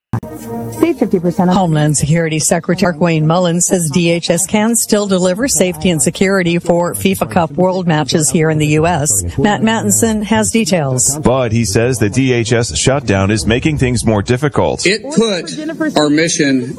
Save 50% Homeland Security Secretary Wayne Mullins says DHS can still deliver safety and security for FIFA Cup World matches here in the U.S. Matt Mattinson has details. But he says the DHS shutdown is making things more difficult. It put our mission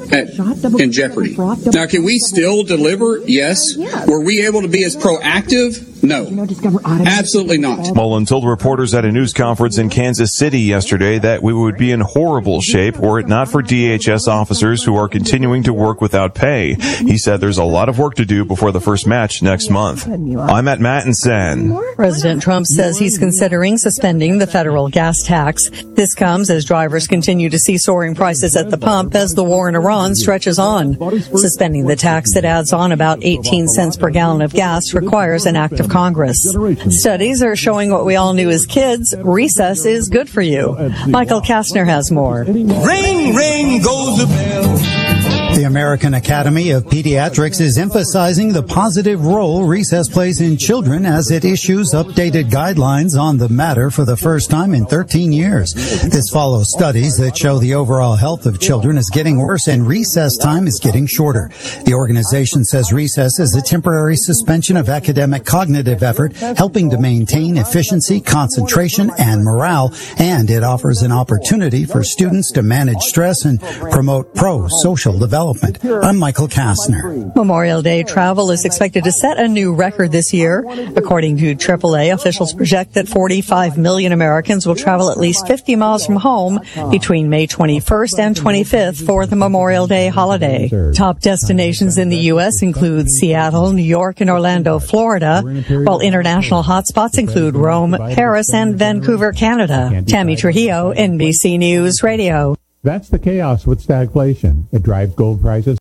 in jeopardy. Now, can we still deliver? Yes. Were we able to be as proactive? No. Absolutely not. Mullen told reporters at a news conference in Kansas City yesterday that we would be in horrible shape were it not for DHS officers who are continuing to work without pay. He said there's a lot of work to do before the first match next month. I'm at Mattinson. President Trump says he's considering suspending the federal gas tax. This comes as drivers continue to see soaring prices at the pump as the war in Iran stretches on. Suspending the tax that adds on about 18 cents per gallon of gas requires an act of Congress. Studies are showing what we all knew as kids. Recess is good for you. Michael Kastner has more. Ring, ring goes the bell. The American Academy of Pediatrics is emphasizing the positive role recess plays in children as it issues updated guidelines on the matter for the first time in 13 years. This follows studies that show the overall health of children is getting worse and recess time is getting shorter. The organization says recess is a temporary suspension of academic cognitive effort, helping to maintain efficiency, concentration, and morale, and it offers an opportunity for students to manage stress and promote pro-social development. I'm Michael Kastner. Memorial Day travel is expected to set a new record this year. According to AAA, officials project that 45 million Americans will travel at least 50 miles from home between May 21st and 25th for the Memorial Day holiday. Top destinations in the U.S. include Seattle, New York, and Orlando, Florida, while international hotspots include Rome, Paris, and Vancouver, Canada. Tammy Trujillo, NBC News Radio. That's the chaos with stagflation. It drives gold prices.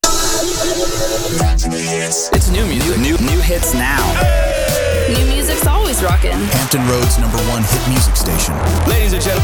It's new music. New hits now. New music's always rocking. Hampton Roads #1 hit music station. Ladies and gentlemen.